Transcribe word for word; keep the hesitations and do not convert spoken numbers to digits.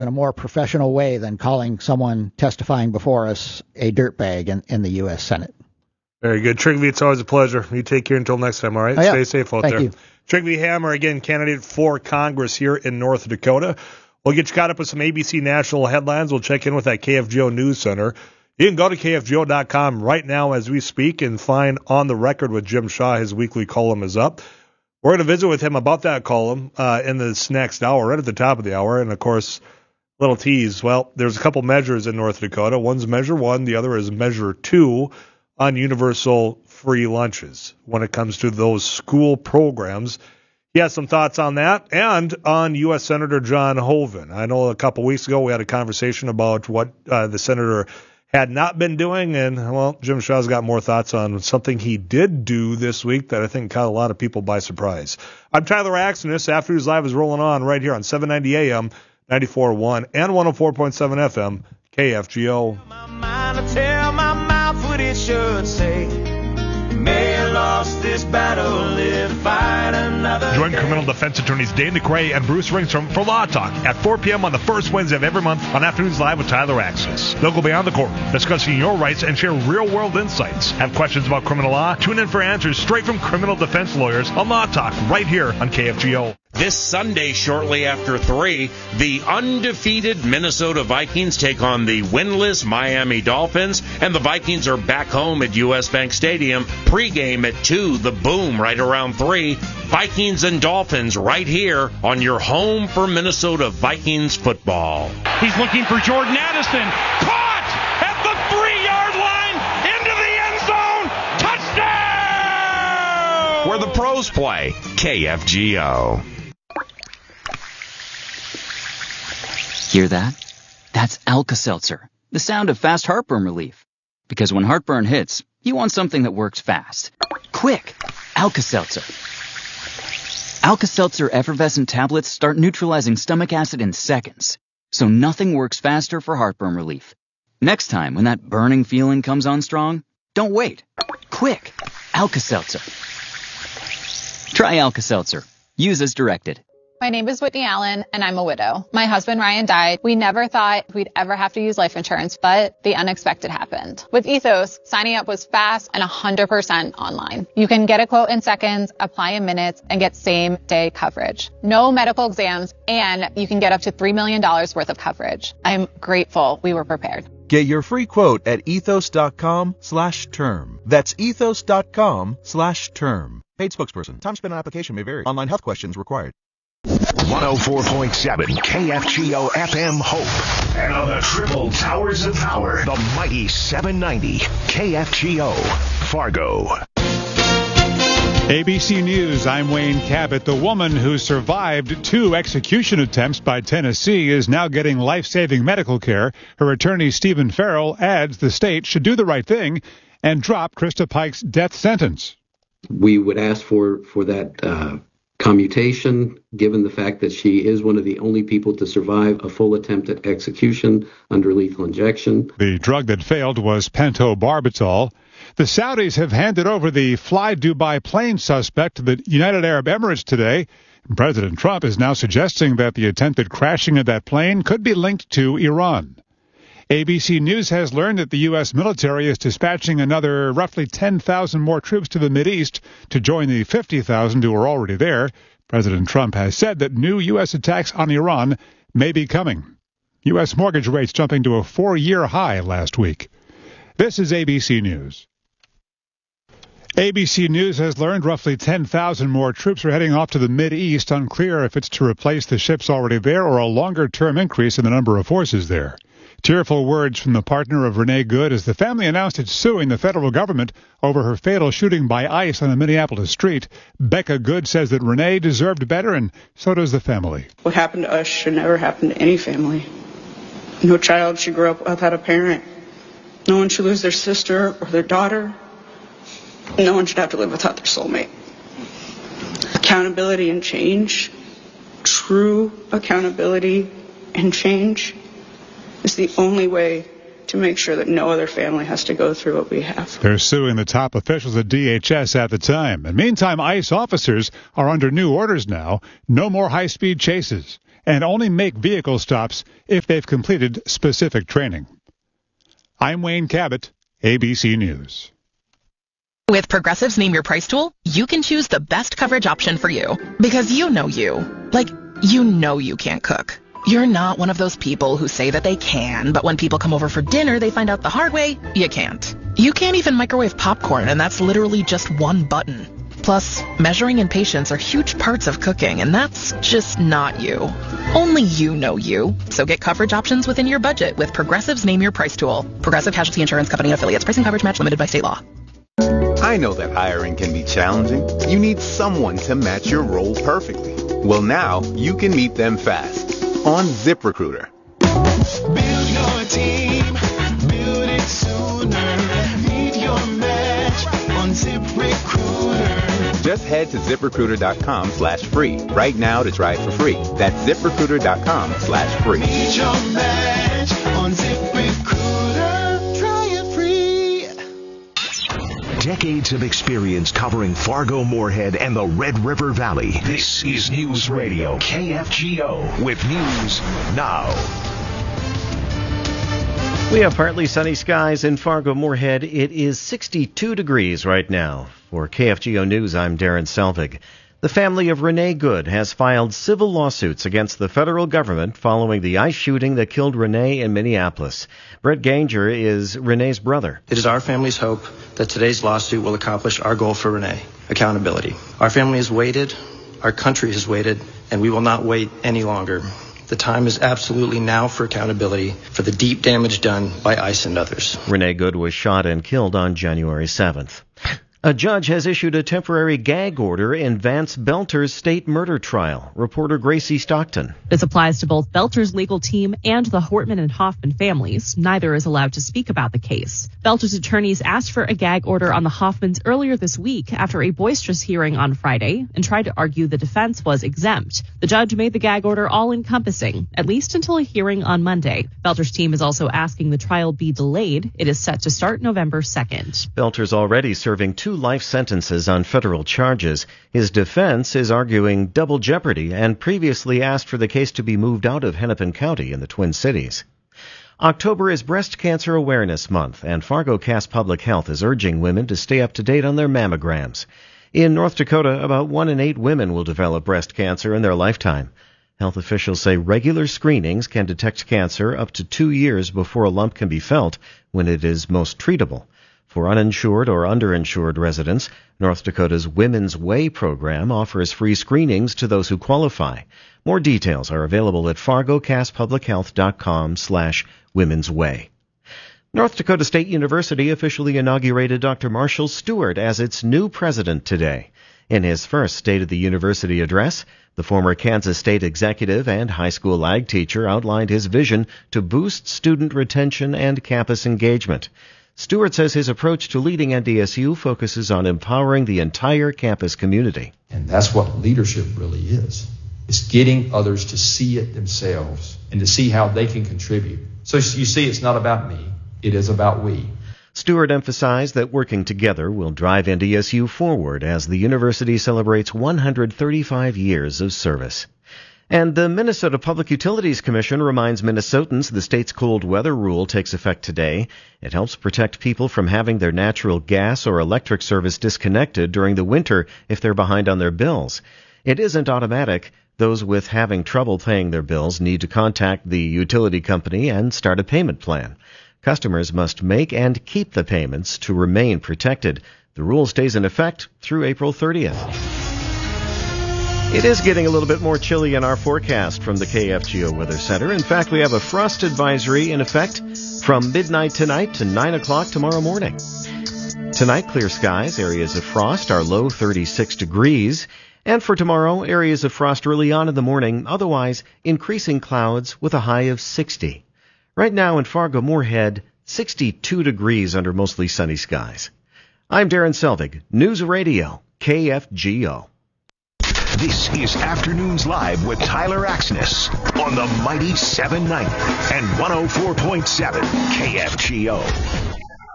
in a more professional way than calling someone testifying before us a dirtbag in, in the U S Senate. Very good. Trygve, it's always a pleasure. You take care until next time, all right? Oh, yeah. Stay safe out Thank there. You. Trygve Hammer, again, candidate for Congress here in North Dakota. We'll get you caught up with some A B C National headlines. We'll check in with that K F G O News Center. You can go to K F G O dot com right now as we speak and find On the Record with Jim Shaw. His weekly column is up. We're going to visit with him about that column uh, in this next hour, right at the top of the hour. And, of course, little tease. Well, there's a couple measures in North Dakota. One's Measure One. The other is Measure Two on universal free lunches when it comes to those school programs. He has some thoughts on that and on U S Senator John Hoeven. I know a couple weeks ago we had a conversation about what uh, the senator had not been doing, and, well, Jim Shaw's got more thoughts on something he did do this week that I think caught a lot of people by surprise. I'm Tyler Axonis. After News Live is rolling on right here on seven ninety A M, ninety-four point one, and one oh four point seven F M, K F G O. My mind, I tell my mouth what it should say. May have lost this battle, live, fight another. Join criminal defense attorneys Dane McRae and Bruce Ringstrom for Law Talk at four p.m. on the first Wednesday of every month on Afternoons Live with Tyler Axis. They'll go beyond the courtroom, discussing your rights and share real-world insights. Have questions about criminal law? Tune in for answers straight from criminal defense lawyers on Law Talk right here on K F G O. This Sunday, shortly after three, the undefeated Minnesota Vikings take on the winless Miami Dolphins, and the Vikings are back home at U S Bank Stadium. Pre-game at two, the Boom right around three. Vikings and Dolphins right here on your home for Minnesota Vikings football. He's looking for Jordan Addison. Caught at the three-yard line, into the end zone. Touchdown! Where the pros play, K F G O. Hear that? That's Alka-Seltzer, the sound of fast heartburn relief. Because when heartburn hits, you want something that works fast. Quick! Alka-Seltzer. Alka-Seltzer effervescent tablets start neutralizing stomach acid in seconds, so nothing works faster for heartburn relief. Next time, when that burning feeling comes on strong, don't wait. Quick! Alka-Seltzer. Try Alka-Seltzer. Use as directed. My name is Whitney Allen, and I'm a widow. My husband, Ryan, died. We never thought we'd ever have to use life insurance, but the unexpected happened. With Ethos, signing up was fast and one hundred percent online. You can get a quote in seconds, apply in minutes, and get same-day coverage. No medical exams, and you can get up to three million dollars worth of coverage. I'm grateful we were prepared. Get your free quote at ethos.com slash term. That's ethos.com slash term. Paid spokesperson. Time spent on application may vary. Online health questions required. one oh four point seven K F G O F M Hope. And on the triple towers of power, the mighty seven ninety K F G O Fargo. A B C News, I'm Wayne Cabot. The woman who survived two execution attempts by Tennessee is now getting life-saving medical care. Her attorney, Stephen Farrell, adds the state should do the right thing and drop Krista Pike's death sentence. We would ask for, for that uh, commutation, given the fact that she is one of the only people to survive a full attempt at execution under lethal injection. The drug that failed was pentobarbital. The Saudis have handed over the Fly Dubai plane suspect to the United Arab Emirates today. President Trump is now suggesting that the attempted crashing of that plane could be linked to Iran. A B C News has learned that the U S military is dispatching another roughly ten thousand more troops to the Mideast to join the fifty thousand who are already there. President Trump has said that new U S attacks on Iran may be coming. U S mortgage rates jumping to a four-year high last week. This is A B C News. A B C News has learned roughly ten thousand more troops are heading off to the Mideast, unclear if it's to replace the ships already there or a longer-term increase in the number of forces there. Tearful words from the partner of Renee Good as the family announced it's suing the federal government over her fatal shooting by ICE on a Minneapolis street. Becca Good says that Renee deserved better, and so does the family. What happened to us should never happen to any family. No child should grow up without a parent. No one should lose their sister or their daughter. No one should have to live without their soulmate. Accountability and change, true accountability and change, is the only way to make sure that no other family has to go through what we have. They're suing the top officials at D H S at the time. And meantime, ICE officers are under new orders now. No more high-speed chases. and only make vehicle stops if they've completed specific training. I'm Wayne Cabot, A B C News. With Progressive's Name Your Price tool, you can choose the best coverage option for you. Because you know you. Like, you know you can't cook. You're not one of those people who say that they can, but when people come over for dinner, they find out the hard way, you can't. You can't even microwave popcorn, and that's literally just one button. Plus, measuring and patience are huge parts of cooking, and that's just not you. Only you know you. So get coverage options within your budget with Progressive's Name Your Price tool. Progressive Casualty Insurance Company and Affiliates. Pricing coverage match limited by state law. I know that hiring can be challenging. You need someone to match your role perfectly. Well, now you can meet them fast on ZipRecruiter. Build your team, build it sooner. Meet your match on ZipRecruiter. Just head to ZipRecruiter.com slash free right now to try it for free. That's ZipRecruiter.com slash free. Meet your match on ZipRecruiter. Try it free. Decades of experience covering Fargo, Moorhead, and the Red River Valley. This is News Radio K F G O with news now. We have partly sunny skies in Fargo, Moorhead. It is sixty-two degrees right now. For K F G O News, I'm Darren Selvig. The family of Renee Good has filed civil lawsuits against the federal government following the ICE shooting that killed Renee in Minneapolis. Brett Ganger is Renee's brother. It is our family's hope that today's lawsuit will accomplish our goal for Renee, accountability. Our family has waited, our country has waited, and we will not wait any longer. The time is absolutely now for accountability for the deep damage done by ICE and others. Renee Good was shot and killed on January seventh. A judge has issued a temporary gag order in Vance Belter's state murder trial. Reporter Gracie Stockton. This applies to both Belter's legal team and the Hortman and Hoffman families. Neither is allowed to speak about the case. Belter's attorneys asked for a gag order on the Hoffmans earlier this week after a boisterous hearing on Friday and tried to argue the defense was exempt. The judge made the gag order all-encompassing, at least until a hearing on Monday. Belter's team is also asking the trial be delayed. It is set to start November second. Belter's already serving two life sentences on federal charges. His defense is arguing double jeopardy and previously asked for the case to be moved out of Hennepin County in the Twin Cities. October is Breast Cancer Awareness Month, and Fargo Cass Public Health is urging women to stay up to date on their mammograms. In North Dakota, about one in eight women will develop breast cancer in their lifetime. Health officials say regular screenings can detect cancer up to two years before a lump can be felt when it is most treatable. For uninsured or underinsured residents, North Dakota's Women's Way program offers free screenings to those who qualify. More details are available at fargocasspublichealth.com slash Women's Way. North Dakota State University officially inaugurated Doctor Marshall Stewart as its new president today. In his first State of the University address, the former Kansas State executive and high school ag teacher outlined his vision to boost student retention and campus engagement. Stewart says his approach to leading N D S U focuses on empowering the entire campus community. And that's what leadership really is. It's getting others to see it themselves and to see how they can contribute. So you see, it's not about me. It is about we. Stewart emphasized that working together will drive N D S U forward as the university celebrates one hundred thirty-five years of service. And the Minnesota Public Utilities Commission reminds Minnesotans the state's cold weather rule takes effect today. It helps protect people from having their natural gas or electric service disconnected during the winter if they're behind on their bills. It isn't automatic. Those with having trouble paying their bills need to contact the utility company and start a payment plan. Customers must make and keep the payments to remain protected. The rule stays in effect through April thirtieth. It is getting a little bit more chilly in our forecast from the K F G O Weather Center. In fact, we have a frost advisory in effect from midnight tonight to nine o'clock tomorrow morning. Tonight, clear skies, areas of frost, our low thirty-six degrees. And for tomorrow, areas of frost early on in the morning, otherwise increasing clouds with a high of sixty. Right now in Fargo Moorhead, sixty-two degrees under mostly sunny skies. I'm Darren Selvig, News Radio, K F G O. This is Afternoons Live with Tyler Axness on the mighty seven ninety and one oh four point seven K F G O.